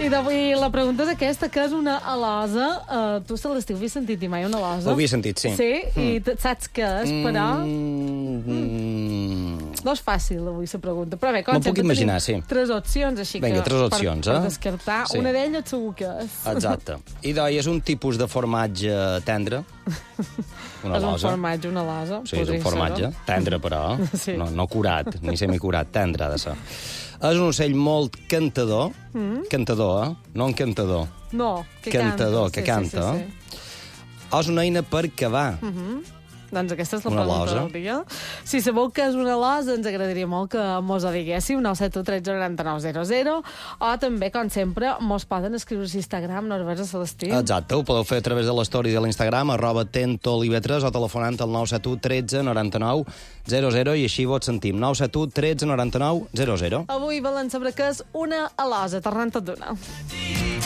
I d'avui la pregunta és aquesta, que és una alosa. Tu, Celestí, ho havies sentit dir mai, una alosa? Ho havia sentit, sí. Sí? I saps què és, però... No és fàcil, avui, la pregunta. Però bé, com Me'l puc imaginar, sí. 3 opcions, així Vinga, que... 3 opcions, per descartar. Sí. Una d'elles segur que és. Exacte. I d'oi és un tipus de formatge tendre. Una És un alosa. formatge, una alosa. Sí, és un formatge. Tendre, però. Sí. No curat, ni semicurat. Tendre ha de ser. És un ocell molt cantador. Cantador, No encantador. No, que Cantador, canta. que canta. És una eina per cavar. Doncs aquesta és la Una pregunta alosa. del dia. Si sabeu que és una alosa, ens agradaria molt que mos ho diguéssiu, 971 13 99 00, o també, com sempre, mos poden escriure a Instagram, no a Celestí. Exacte, ho podeu fer a través de l'story de l'Instagram, @tentolive3, o telefonant al 971 13 99 00, i així vos sentim. 971 13 99 00. Avui volen saber què és una alosa. Tornem tot d'una.